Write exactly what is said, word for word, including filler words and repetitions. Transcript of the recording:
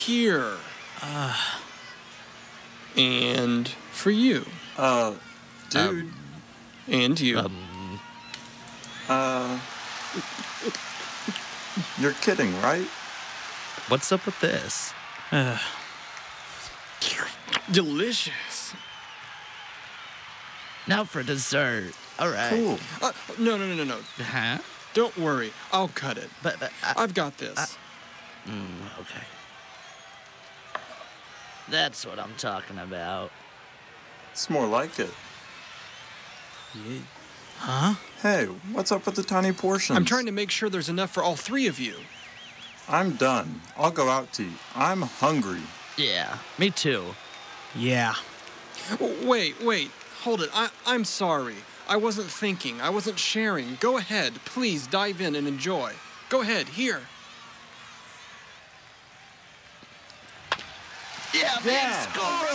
Here. Uh, And for you. Uh, dude. Um, And you. um, Uh, you're kidding, right? what's up with this? Uh, delicious. Now for dessert. All right. Cool. Uh, no, no, no, no, no. Huh? Don't worry. I'll cut it. But, but uh, I've got this. uh, mm, okay. That's what I'm talking about. It's more like it. Yeah. Huh? Hey, what's up with the tiny portions? I'm trying to make sure there's enough for all three of you. I'm done. I'll go out to eat. I'm hungry. Yeah, me too. Yeah. W- Wait, wait. Hold it. I, I'm sorry. I wasn't thinking. I wasn't sharing. Go ahead. Please dive in and enjoy. Go ahead. Here. Yeah, Yeah. score